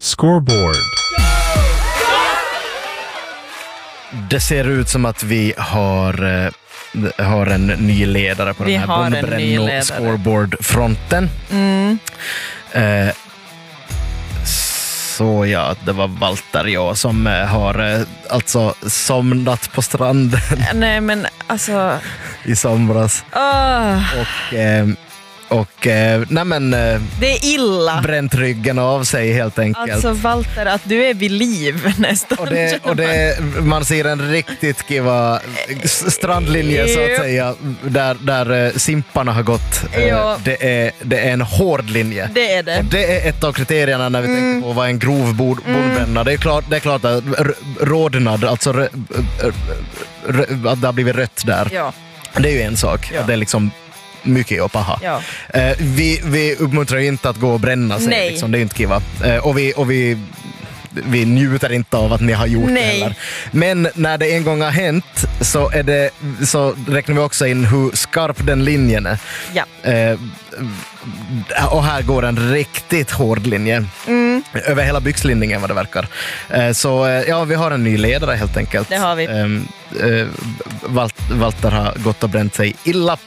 Scoreboard. Det ser ut som att vi har en ny ledare på den här Bonbrenno scoreboard-fronten. Så ja, det var Walter som har alltså somnat på stranden. Nej, men alltså... i somras. Och det är illa. Bränt ryggen av sig helt enkelt. Alltså Walter, att du är vid liv nästan. Och det man ser en riktigt kiva strandlinje så att säga, där simparna har gått. Ja. Det är en hård linje. Det är det. Och det är ett av kriterierna när vi tänker på vad en grov bondbränna. Det är klart att rodnad, alltså att det har blivit rött där. Ja. Det är ju en sak. Ja. Det är liksom mycket och paha. Ja. Vi uppmuntrar ju inte att gå och bränna sig. Nej. Liksom. Det är inte kiva. Och vi njuter inte av att ni har gjort det heller. Men när det en gång har hänt så räknar vi också in hur skarp den linjen är. Ja. Och här går en riktigt hård linje. Över hela byxlinningen vad det verkar. Så ja, vi har en ny ledare helt enkelt. Det har vi. Walter har gått och bränt sig illa.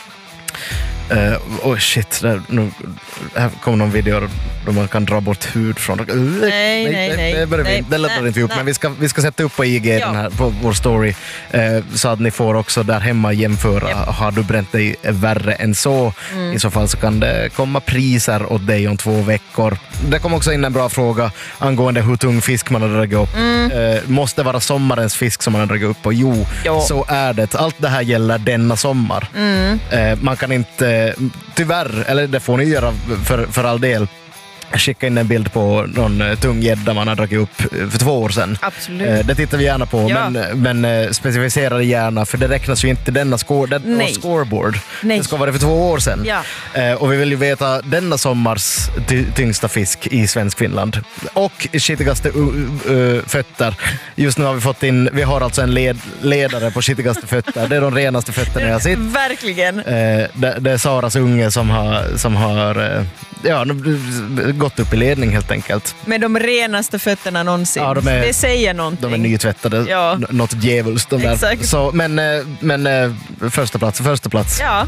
Shit, här kommer någon video då man kan dra bort hud från. Nej. Det laddar inte upp, men vi ska sätta upp på IG den här, på vår story, så att ni får också där hemma jämföra. Har du bränt dig värre än så? I så fall så kan det komma priser åt dig om 2 veckor. Det kom också in en bra fråga angående hur tung fisk man har dragit upp. Måste vara sommarens fisk som man har dragit upp, och jo, så är det. Allt det här gäller denna sommar. Man kan inte tyvärr, eller det får ni göra för all del, skicka in en bild på någon tung gädda man har dragit upp för 2 år sedan. Absolut. Det tittar vi gärna på, men specificera det gärna, för det räknas ju inte denna scoreboard. Nej. Det ska vara för 2 år sedan. Ja. Och vi vill ju veta denna sommars tyngsta fisk i svensk Finland. Och skitigaste fötter. Just nu har vi har alltså en ledare på skitigaste fötter. Det är de renaste fötterna jag har sett. Verkligen. Det är Saras unge som har gått upp i ledning helt enkelt. Med de renaste fötterna någonsin. Ja, det säger någonting. De är nytvättade. Ja. Något djävulskt de där. Exakt. Så, men första plats. Ja.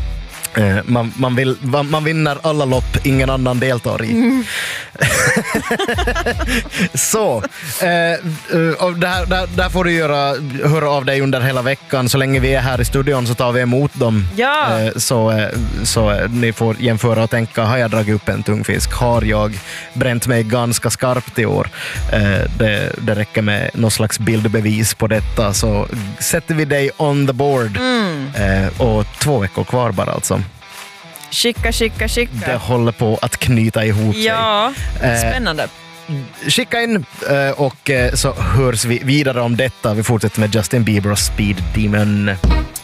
Man vinner alla lopp ingen annan deltar i. Så och där får du höra av dig under hela veckan. Så länge vi är här i studion så tar vi emot dem. Så ni får jämföra och tänka, har jag dragit upp en tung fisk? Har jag bränt mig ganska skarpt i år? Det räcker med någon slags bildbevis på detta, så sätter vi dig on the board. Och 2 veckor kvar bara alltså. Skicka. Det håller på att knyta ihop sig. Ja, spännande. Skicka in och så hörs vi vidare om detta. Vi fortsätter med Justin Bieber och Speed Demon.